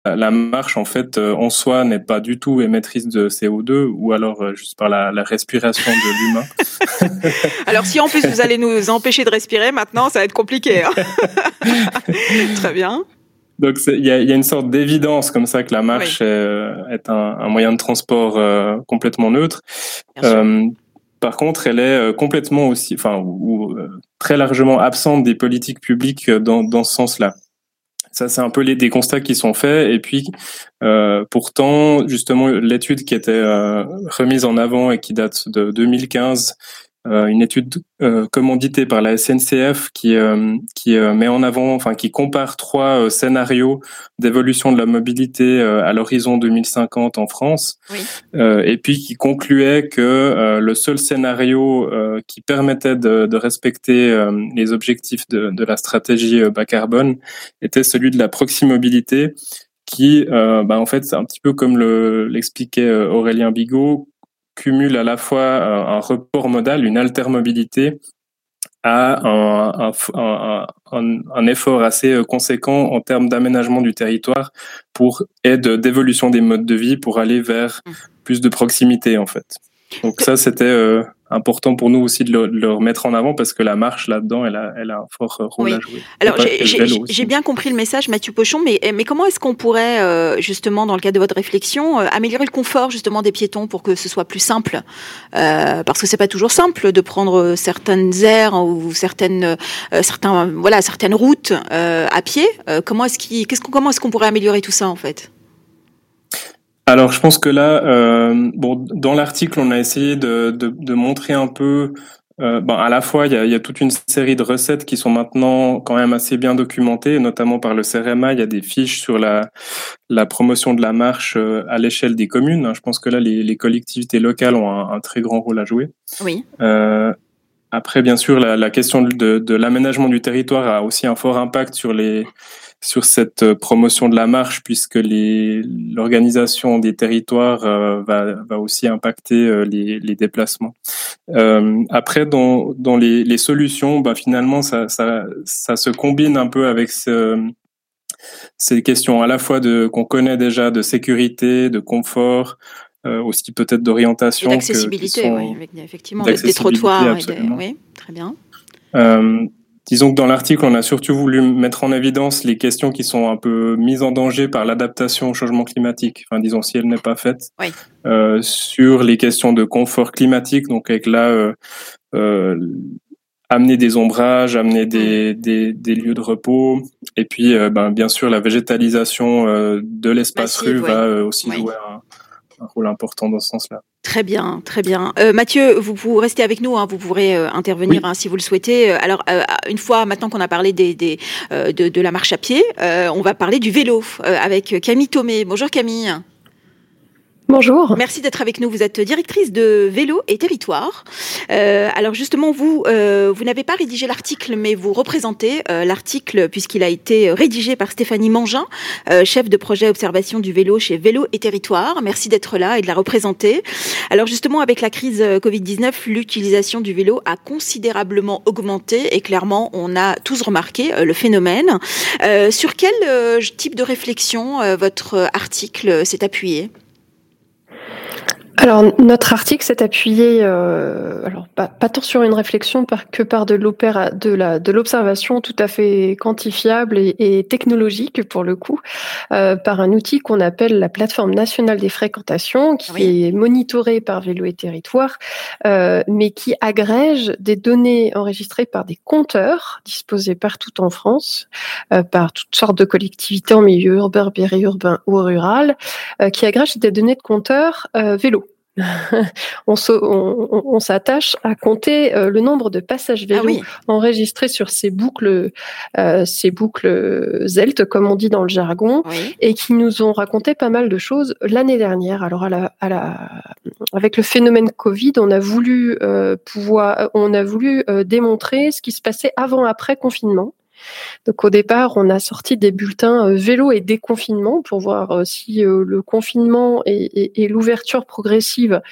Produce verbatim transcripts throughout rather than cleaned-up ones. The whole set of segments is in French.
la marche, en fait, euh, en soi, n'est pas du tout émettrice de C O deux, ou alors euh, juste par la, la respiration de l'humain. Alors, si en plus vous allez nous empêcher de respirer, maintenant, ça va être compliqué. Hein. Très bien. Donc, il y a, y a une sorte d'évidence comme ça que la marche oui. est, est un, un moyen de transport euh, complètement neutre. Euh, par contre, elle est complètement aussi, enfin, ou, ou euh, très largement absente des politiques publiques dans, dans ce sens-là. Ça, c'est un peu les, des constats qui sont faits. Et puis, euh, pourtant, justement, l'étude qui était euh, remise en avant et qui date de deux mille quinze, euh, une étude euh, commanditée par la S N C F qui euh, qui euh, met en avant, enfin, qui compare trois euh, scénarios d'évolution de la mobilité euh, à l'horizon deux mille cinquante en France, oui. euh, et puis qui concluait que euh, le seul scénario euh, qui permettait de, de respecter euh, les objectifs de, de la stratégie euh, bas carbone était celui de la proximobilité, qui, euh, bah, en fait, c'est un petit peu comme le, l'expliquait euh, Aurélien Bigot, cumule à la fois euh, un report modal, une altermobilité, à un, un, un, un, un effort assez conséquent en termes d'aménagement du territoire pour aide d'évolution des modes de vie pour aller vers plus de proximité, en fait. Donc ça, c'était euh, important pour nous aussi de le, de le remettre en avant, parce que la marche là-dedans, elle a, elle a un fort rôle oui. à jouer. Alors, j'ai, j'ai, j'ai bien compris le message, Mathieu Pochon, mais, mais comment est-ce qu'on pourrait, euh, justement, dans le cadre de votre réflexion, euh, améliorer le confort, justement, des piétons pour que ce soit plus simple euh, parce que c'est pas toujours simple de prendre certaines aires ou certaines, euh, certains, voilà, certaines routes euh, à pied. Euh, comment est-ce qu'il, qu'est-ce qu'on, comment est-ce qu'on pourrait améliorer tout ça, en fait ? Alors, je pense que là, euh, bon, dans l'article, on a essayé de, de, de montrer un peu, euh, ben, à la fois, il y a, il y a toute une série de recettes qui sont maintenant quand même assez bien documentées, notamment par le C E R E M A. Il y a des fiches sur la, la promotion de la marche à l'échelle des communes. Je pense que là, les, les collectivités locales ont un, un très grand rôle à jouer. Oui. Euh, après, bien sûr, la, la question de, de l'aménagement du territoire a aussi un fort impact sur les sur cette promotion de la marche, puisque les, l'organisation des territoires euh, va, va aussi impacter euh, les, les déplacements. Euh, après, dans, dans les, les solutions, bah, finalement, ça, ça, ça se combine un peu avec ce, ces questions à la fois de qu'on connaît déjà de sécurité, de confort, euh, aussi peut-être d'orientation, et d'accessibilité, que, sont, oui, avec, effectivement, des trottoirs, et des, oui, très bien. Euh, Disons que dans l'article, on a surtout voulu mettre en évidence les questions qui sont un peu mises en danger par l'adaptation au changement climatique. Enfin, disons, si elle n'est pas faite, oui. euh, sur les questions de confort climatique, donc avec là, euh, euh, amener des ombrages, amener des, des, des lieux de repos, et puis, euh, ben, bien sûr, la végétalisation euh, de l'espace Massive, rue oui. va euh, aussi oui. jouer un, un rôle important dans ce sens-là. Très bien, très bien. Euh, Mathieu, vous, vous restez avec nous, hein, vous pourrez euh, intervenir oui. hein, si vous le souhaitez. Alors, euh, une fois maintenant qu'on a parlé des, des, euh, de, de la marche à pied, euh, on va parler du vélo euh, avec Camille Thomé. Bonjour Camille. Bonjour. Merci d'être avec nous. Vous êtes directrice de Vélo et Territoire. Euh, alors justement, vous, euh, vous n'avez pas rédigé l'article, mais vous représentez euh, l'article puisqu'il a été rédigé par Stéphanie Mangin, euh, chef de projet observation du vélo chez Vélo et Territoire. Merci d'être là et de la représenter. Alors justement, avec la crise covid dix-neuf, l'utilisation du vélo a considérablement augmenté et clairement, on a tous remarqué euh, le phénomène. Euh, sur quel euh, type de réflexion euh, votre article s'est appuyé ? Alors, notre article s'est appuyé, euh, alors pas, pas tant sur une réflexion par, que par de, l'opéra, de, la, de l'observation tout à fait quantifiable et, et technologique pour le coup, euh, par un outil qu'on appelle la plateforme nationale des fréquentations, qui oui. est monitorée par Vélo et Territoire, euh, mais qui agrège des données enregistrées par des compteurs disposés partout en France, euh, par toutes sortes de collectivités en milieu urbain, périurbain ou rural, euh, qui agrègent des données de compteurs euh, vélo. on, se, on, on s'attache à compter euh, le nombre de passages vélo ah oui. enregistrés sur ces boucles, euh, ces boucles ZELT, comme on dit dans le jargon, oui. et qui nous ont raconté pas mal de choses l'année dernière. Alors, à la, à la, avec le phénomène Covid, on a voulu euh, pouvoir, on a voulu euh, démontrer ce qui se passait avant-après confinement. Donc au départ, on a sorti des bulletins euh, vélo et déconfinement pour voir euh, si euh, le confinement et, et, et l'ouverture progressive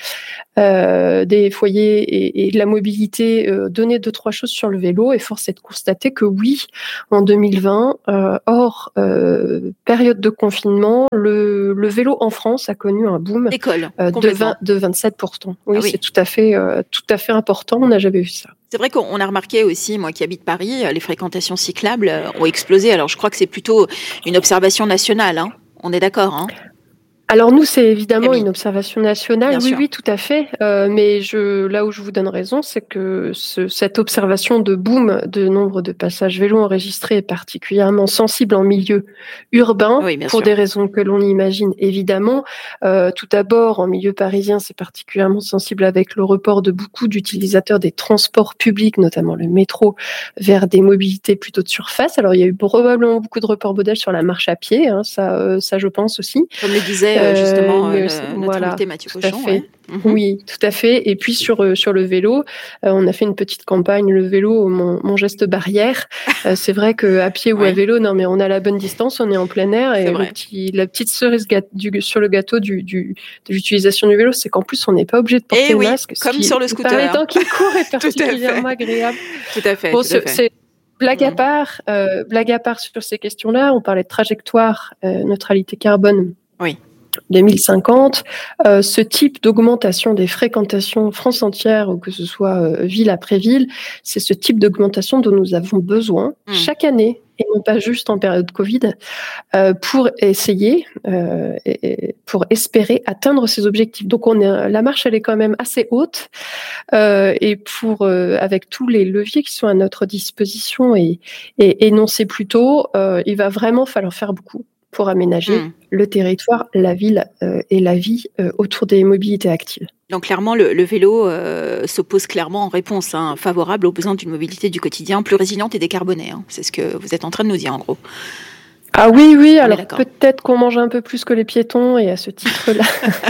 euh, des foyers et, et de la mobilité euh, donnaient deux trois choses sur le vélo. Et force est de constater que oui, en deux mille vingt, euh, hors euh, période de confinement, le, le vélo en France a connu un boom euh, de, vingt, de vingt-sept pour cent. Oui, ah oui. C'est tout à fait, euh, tout à fait important. On n'a jamais vu ça. C'est vrai qu'on a remarqué aussi, moi qui habite Paris, les fréquentations cyclables ont explosé. Alors je crois que c'est plutôt une observation nationale, hein. On est d'accord, hein? Alors nous, c'est évidemment oui. une observation nationale, Bien oui, sûr. oui, tout à fait. Euh, mais je, là où je vous donne raison, c'est que ce, cette observation de boom de nombre de passages vélos enregistrés est particulièrement sensible en milieu urbain, oui, pour sûr. des raisons que l'on imagine évidemment. Euh, tout d'abord, en milieu parisien, c'est particulièrement sensible avec le report de beaucoup d'utilisateurs des transports publics, notamment le métro, vers des mobilités plutôt de surface. Alors il y a eu probablement beaucoup de reports modèles sur la marche à pied, hein, ça, euh, ça je pense aussi. Comme le disait justement euh, le, notre voilà, invité Mathieu Cochon. Ouais. Mm-hmm. Oui, tout à fait. Et puis sur euh, sur le vélo, euh, on a fait une petite campagne, le vélo, mon, mon geste barrière. Euh, c'est vrai que à pied ou ouais. à vélo, non mais on a la bonne distance, on est en plein air et le petit, la petite cerise gâte, du, sur le gâteau du, du de l'utilisation du vélo, c'est qu'en plus on n'est pas obligé de porter et le oui, masque, comme qui, sur le scooter. Par les temps qui court est particulièrement agréable. Tout à fait. Bon, tout à fait. C'est, Blague à part, euh, blague à part sur ces questions-là, on parlait de trajectoire, euh, neutralité carbone. Oui. deux mille cinquante, euh, ce type d'augmentation des fréquentations France entière, ou que ce soit euh, ville après ville, c'est ce type d'augmentation dont nous avons besoin mmh. chaque année, et non pas juste en période Covid, euh, pour essayer, euh, et, pour espérer atteindre ces objectifs. Donc on est, la marche, elle est quand même assez haute, euh, et pour euh, avec tous les leviers qui sont à notre disposition et, et énoncés plus tôt, euh, il va vraiment falloir faire beaucoup pour aménager mmh. le territoire, la ville euh, et la vie euh, autour des mobilités actives. Donc clairement, le, le vélo euh, s'oppose clairement en réponse, hein, favorable aux besoins d'une mobilité du quotidien plus résiliente et décarbonée. Hein. C'est ce que vous êtes en train de nous dire en gros. Ah oui, oui, alors peut-être qu'on mange un peu plus que les piétons et à ce titre-là,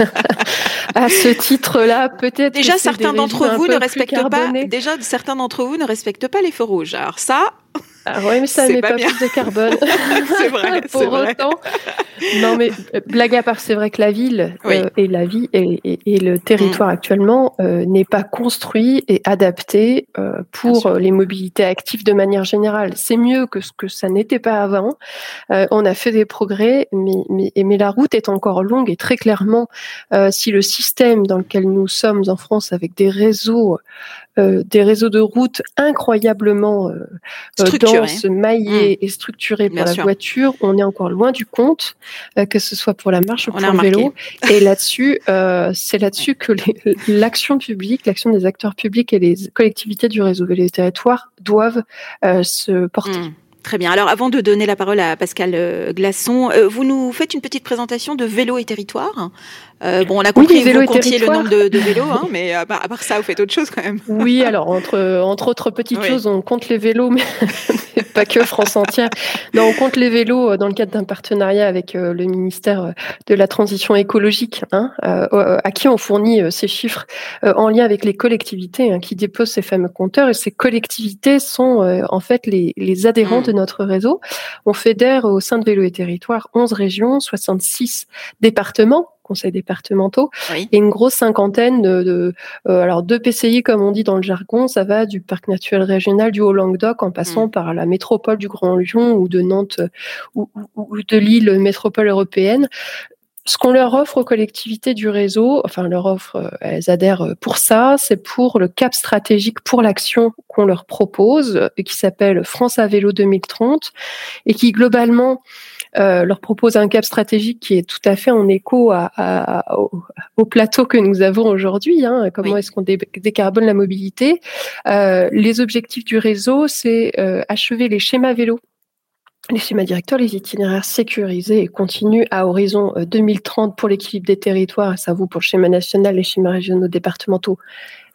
à ce titre-là, peut-être déjà que certains d'entre vous ne respectent pas, déjà certains d'entre vous ne respectent pas les feux rouges. Alors ça... Ah ouais, mais ça n'est pas, pas plus de carbone. C'est vrai. Pour c'est autant. Vrai. Non, mais blague à part, c'est vrai que la ville oui. euh, et la vie et, et, et le territoire mmh. actuellement euh, n'est pas construit et adapté euh, pour euh, les mobilités actives de manière générale. C'est mieux que ce que ça n'était pas avant. Euh, on a fait des progrès, mais, mais, mais la route est encore longue et très clairement, euh, si le système dans lequel nous sommes en France, avec des réseaux Euh, des réseaux de routes incroyablement euh, denses, maillés mmh. et structurés pour Bien la sûr. voiture, on est encore loin du compte, euh, que ce soit pour la marche ou pour le vélo. Et là-dessus, euh, c'est là-dessus que les, l'action publique, l'action des acteurs publics et les collectivités du réseau vélo et territoire doivent euh, se porter. Mmh. Très bien. Alors, avant de donner la parole à Pascal Glasson, euh, vous nous faites une petite présentation de Vélo et Territoire. Euh, bon, on a compris oui, que vous comptiez le nombre de, de vélos, hein, mais à part, à part ça, vous faites autre chose quand même. Oui, alors entre entre autres petites oui. choses, on compte les vélos, mais pas que France entière. Non, on compte les vélos dans le cadre d'un partenariat avec euh, le ministère de la Transition écologique, hein, euh, à qui on fournit euh, ces chiffres euh, en lien avec les collectivités hein, qui déposent ces fameux compteurs. Et ces collectivités sont euh, en fait les, les adhérents mmh. de notre réseau. On fédère au sein de Vélo et Territoire onze régions, soixante-six départements, conseils départementaux, oui. et une grosse cinquantaine de, de euh, alors deux P C I comme on dit dans le jargon, ça va du parc naturel régional du Haut-Languedoc en passant mmh. par la métropole du Grand Lyon ou de Nantes ou, ou, ou de Lille, métropole européenne. Ce qu'on leur offre aux collectivités du réseau, enfin leur offre, elles adhèrent pour ça, c'est pour le cap stratégique pour l'action qu'on leur propose, et qui s'appelle France à vélo deux mille trente, et qui globalement euh, leur propose un cap stratégique qui est tout à fait en écho à, à, au, au plateau que nous avons aujourd'hui. Hein, comment oui. est-ce qu'on dé- décarbone la mobilité ? euh, Les objectifs du réseau, c'est euh, achever les schémas vélo. Les schémas directeurs, les itinéraires sécurisés et continus à horizon deux mille trente pour l'équilibre des territoires, ça vaut pour le schéma national, les schémas régionaux, départementaux,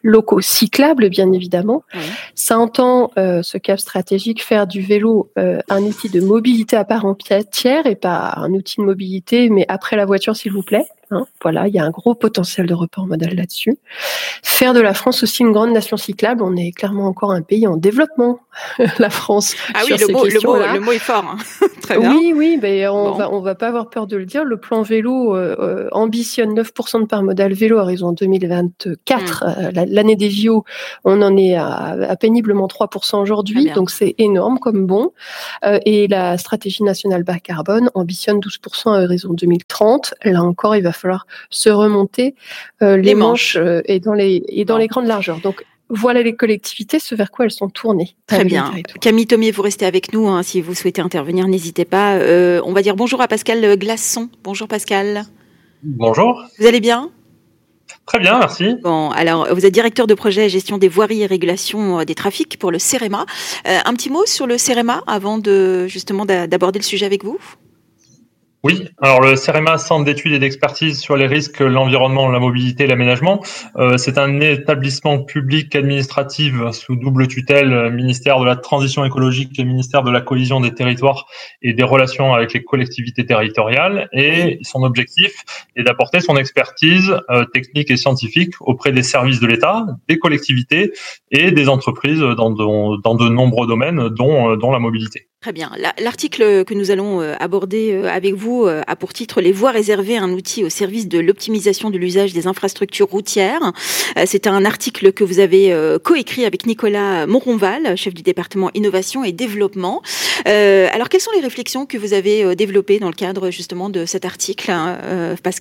locaux cyclables, bien évidemment. Oui. Ça entend, euh, ce cap stratégique, faire du vélo euh, un outil de mobilité à part entière et pas un outil de mobilité, mais après la voiture, s'il vous plaît. Hein, voilà, il y a un gros potentiel de report modal là-dessus. Faire de la France aussi une grande nation cyclable, on est clairement encore un pays en développement, la France. Ah oui, le mot, le, mot, le mot est fort. Hein. Très bien. Oui, oui, mais on bon. va, on va pas avoir peur de le dire. Le plan vélo euh, ambitionne neuf pour cent de part modale vélo à horizon deux mille vingt-quatre. Mmh. Euh, l'année des J O, on en est à, à péniblement trois pour cent aujourd'hui, donc c'est énorme comme bon. Euh, et la stratégie nationale bas carbone ambitionne douze pour cent à horizon deux mille trente. Là encore, il va falloir se remonter euh, les, les manches, manches euh, et dans les et dans bon. les grandes largeurs. Donc voilà les collectivités, ce vers quoi elles sont tournées. Très bien. Camille Thomé, vous restez avec nous. Hein, si vous souhaitez intervenir, n'hésitez pas. Euh, on va dire bonjour à Pascal Glasson. Bonjour Pascal. Bonjour. Vous allez bien ? Très bien, merci. Bon, alors vous êtes directeur de projet gestion des voiries et régulation des trafics pour le CEREMA. Euh, un petit mot sur le CEREMA avant de justement d'aborder le sujet avec vous ? Oui, alors le CEREMA, Centre d'études et d'expertise sur les risques, l'environnement, la mobilité et l'aménagement, euh, c'est un établissement public administratif sous double tutelle, ministère de la Transition écologique et ministère de la Cohésion des territoires et des relations avec les collectivités territoriales. Et son objectif est d'apporter son expertise euh, technique et scientifique auprès des services de l'État, des collectivités et des entreprises dans de, dans de nombreux domaines, dont, dont la mobilité. Très bien. L'article que nous allons aborder avec vous a pour titre « Les voies réservées, un outil au service de l'optimisation de l'usage des infrastructures routières ». C'est un article que vous avez coécrit avec Nicolas Monronval, chef du département Innovation et Développement. Euh, alors, quelles sont les réflexions que vous avez développées dans le cadre justement de cet article, euh, Pascal ?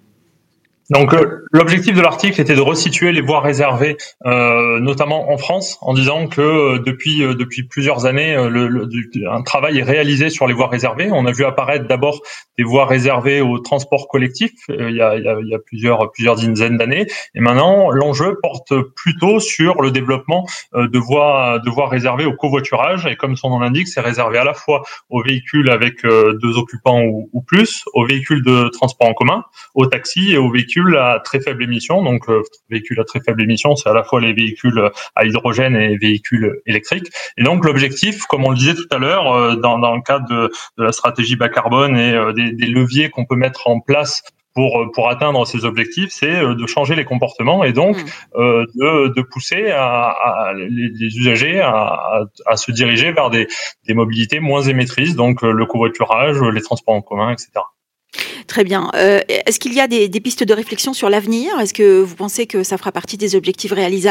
Donc euh, l'objectif de l'article était de resituer les voies réservées, euh, notamment en France, en disant que euh, depuis euh, depuis plusieurs années, euh, le, le, un travail est réalisé sur les voies réservées. On a vu apparaître d'abord des voies réservées au transport collectif euh, il y a il y a, il y a plusieurs plusieurs dizaines d'années, et maintenant l'enjeu porte plutôt sur le développement euh, de voies de voies réservées au covoiturage. Et comme son nom l'indique, c'est réservé à la fois aux véhicules avec euh, deux occupants ou, ou plus, aux véhicules de transport en commun, aux taxis et aux véhicules à très faible émission. Donc, euh, véhicules à très faible émission, c'est à la fois les véhicules à hydrogène et les véhicules électriques. Et donc, l'objectif, comme on le disait tout à l'heure, euh, dans, dans le cadre de, de la stratégie bas carbone et euh, des, des leviers qu'on peut mettre en place pour pour atteindre ces objectifs, c'est de changer les comportements et donc mmh. euh, de, de pousser à, à les, les usagers à, à, à se diriger vers des, des mobilités moins émettrices, donc le covoiturage, les transports en commun, et cetera. Très bien. Euh, est-ce qu'il y a des, des pistes de réflexion sur l'avenir ? Est-ce que vous pensez que ça fera partie des objectifs réalisables ?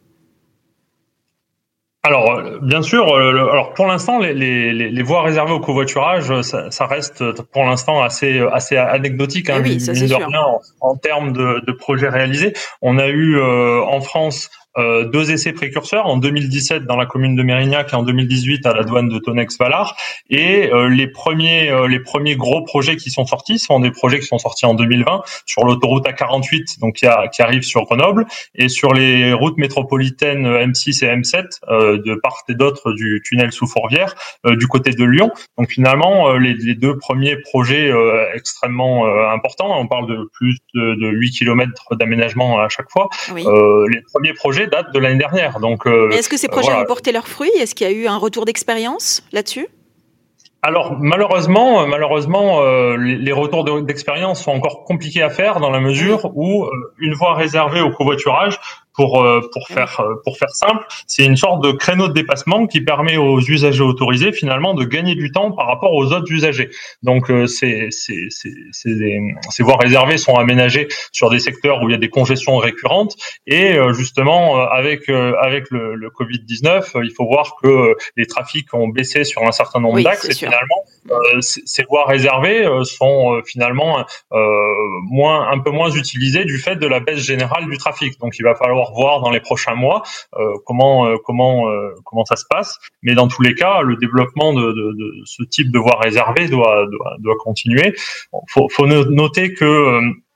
Alors, bien sûr. Euh, alors, pour l'instant, les, les, les voies réservées au covoiturage, ça, ça reste pour l'instant assez assez anecdotique, hein, oui, ça, mine de rien, en, en termes de, de projets réalisés. On a eu euh, en France Euh, deux essais précurseurs en deux mille dix-sept dans la commune de Mérignac et en deux mille dix-huit à la douane de Tonnex-Valar. Et euh, les premiers euh, les premiers gros projets qui sont sortis sont des projets qui sont sortis en deux mille vingt sur l'autoroute A quarante-huit, donc qui, a, qui arrive sur Grenoble, et sur les routes métropolitaines M six et M sept euh, de part et d'autre du tunnel sous Fourvière euh, du côté de Lyon. Donc finalement, euh, les, les deux premiers projets euh, extrêmement euh, importants, on parle de plus de, de huit kilomètres d'aménagement à chaque fois. Oui. Euh, les premiers projets date de l'année dernière. Donc, euh, Mais est-ce que ces projets voilà. ont porté leurs fruits ? Est-ce qu'il y a eu un retour d'expérience là-dessus ? Alors malheureusement, malheureusement, euh, les, les retours de, d'expérience sont encore compliqués à faire dans la mesure où euh, une voie réservée au covoiturage, pour euh, pour faire euh, pour faire simple, c'est une sorte de créneau de dépassement qui permet aux usagers autorisés finalement de gagner du temps par rapport aux autres usagers. Donc euh, ces ces ces ces, ces voies réservées sont aménagées sur des secteurs où il y a des congestions récurrentes et euh, justement euh, avec euh, avec le, le covid dix-neuf, euh, il faut voir que euh, les trafics ont baissé sur un certain nombre oui, d'axes et sûr. Finalement euh, ces voies réservées euh, sont euh, finalement euh, moins un peu moins utilisées du fait de la baisse générale du trafic. Donc il va falloir voir dans les prochains mois euh, comment euh, comment euh, comment ça se passe, mais dans tous les cas le développement de, de, de ce type de voies réservées doit doit, doit continuer. Bon, faut faut noter que euh,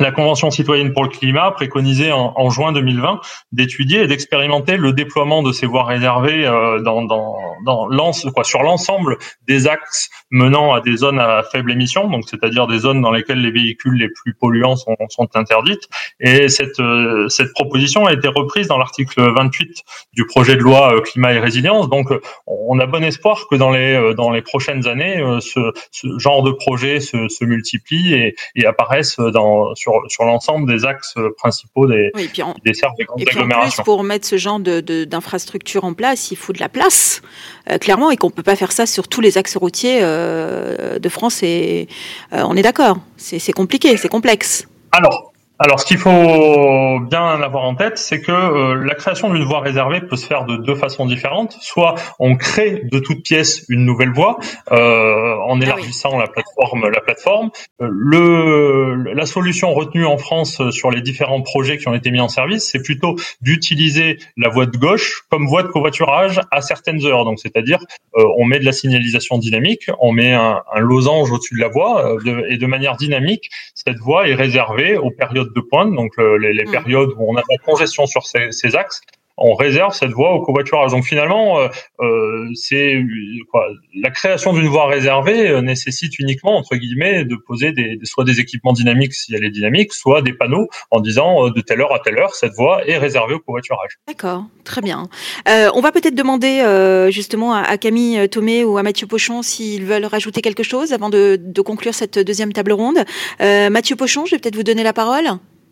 la Convention citoyenne pour le climat préconisait en, en juin deux mille vingt d'étudier et d'expérimenter le déploiement de ces voies réservées euh, dans, dans, dans quoi, sur l'ensemble des axes menant à des zones à faible émission, donc c'est-à-dire des zones dans lesquelles les véhicules les plus polluants sont, sont interdites. Et cette, euh, cette proposition a été reprise dans l'article vingt-huit du projet de loi euh, climat et résilience. Donc on a bon espoir que dans les, euh, dans les prochaines années, euh, ce, ce genre de projets se, se multiplient et, et apparaissent dans sur sur l'ensemble des axes principaux des oui, on, des desserts des grandes et puis agglomérations. En plus, pour mettre ce genre de, de d'infrastructure en place, il faut de la place, euh, clairement, et qu'on peut pas faire ça sur tous les axes routiers euh, de France. Et euh, on est d'accord, c'est c'est compliqué, c'est complexe. Alors. Alors, ce qu'il faut bien avoir en tête, c'est que euh, la création d'une voie réservée peut se faire de deux façons différentes. Soit on crée de toutes pièces une nouvelle voie euh, en élargissant ah oui. la plateforme. La plateforme. Le, la solution retenue en France sur les différents projets qui ont été mis en service, c'est plutôt d'utiliser la voie de gauche comme voie de covoiturage à certaines heures. Donc, c'est-à-dire, euh, on met de la signalisation dynamique, on met un, un losange au-dessus de la voie euh, de, et de manière dynamique, cette voie est réservée aux périodes de pointe, donc le, les, les mmh. périodes où on a de la congestion sur ces, ces axes, on réserve cette voie au covoiturage. Donc finalement, euh, euh, c'est quoi, la création d'une voie réservée euh, nécessite uniquement entre guillemets de poser des, soit des équipements dynamiques si elle est dynamique, soit des panneaux en disant euh, de telle heure à telle heure cette voie est réservée au covoiturage. D'accord, très bien. Euh, on va peut-être demander euh, justement à, à Camille Thomé ou à Mathieu Pochon s'ils veulent rajouter quelque chose avant de, de conclure cette deuxième table ronde. Euh, Mathieu Pochon, je vais peut-être vous donner la parole.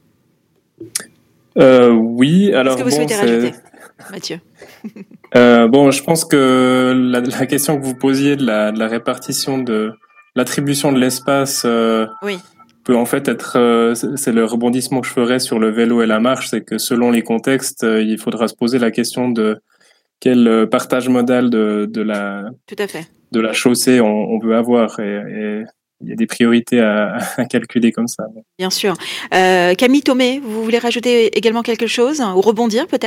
Euh, oui, alors Qu'est-ce que vous bon, souhaitez c'est... rajouter, Mathieu? euh, Bon, je pense que la, la question que vous posiez de la, de la répartition de l'attribution de l'espace euh, oui. peut en fait être, euh, c'est le rebondissement que je ferais sur le vélo et la marche, c'est que selon les contextes, euh, il faudra se poser la question de quel partage modal de, de la Tout à fait. de la chaussée on, on veut avoir et, et il y a des priorités à, à calculer comme ça. Bien sûr. Euh, Camille Thomé, vous voulez rajouter également quelque chose ou rebondir peut-être ?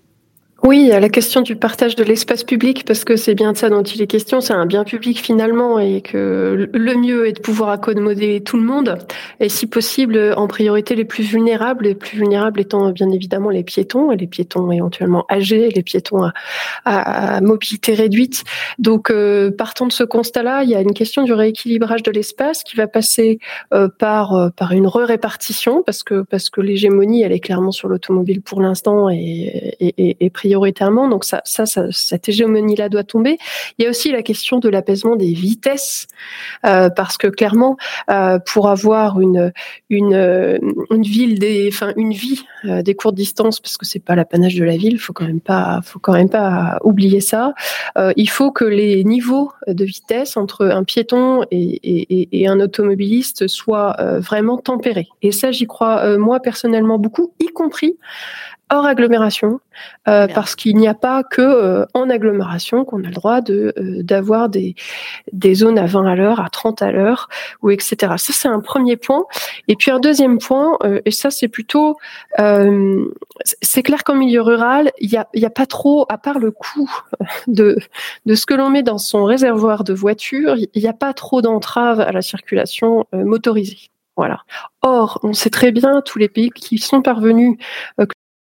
Oui, à la question du partage de l'espace public, parce que c'est bien de ça dont il est question, c'est un bien public finalement, et que le mieux est de pouvoir accommoder tout le monde, et si possible en priorité les plus vulnérables, les plus vulnérables étant bien évidemment les piétons, et les piétons éventuellement âgés, les piétons à, à, à mobilité réduite. Donc euh, partant de ce constat-là, il y a une question du rééquilibrage de l'espace qui va passer euh, par euh, par une re-répartition, parce que parce que l'hégémonie elle est clairement sur l'automobile pour l'instant et et, et, et prioritairement, donc ça, ça, ça, cette hégémonie-là doit tomber. Il y a aussi la question de l'apaisement des vitesses, euh, parce que clairement, euh, pour avoir une une une ville des, enfin une vie euh, des courtes distances, parce que c'est pas l'apanage de la ville, faut quand même pas, faut quand même pas oublier ça. Euh, il faut que les niveaux de vitesse entre un piéton et et, et un automobiliste soient euh, vraiment tempérés. Et ça, j'y crois euh, moi personnellement beaucoup, y compris hors agglomération, euh, parce qu'il n'y a pas que euh, en agglomération qu'on a le droit de euh, d'avoir des des zones à vingt à l'heure, à trente à l'heure, ou et cetera. Ça c'est un premier point. Et puis un deuxième point, euh, et ça c'est plutôt, euh, c'est clair qu'en milieu rural, il y a il y a pas trop, à part le coût de de ce que l'on met dans son réservoir de voiture, il y a pas trop d'entraves à la circulation euh, motorisée. Voilà. Or, on sait très bien tous les pays qui sont parvenus euh,